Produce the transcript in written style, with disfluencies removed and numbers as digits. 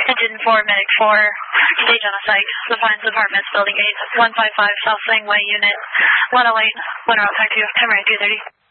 Engine 4, Medic 4, engage on a site. The Pines Apartments, Building 8, 155 South Langway, Unit 108, 1 route, 52, time right 230.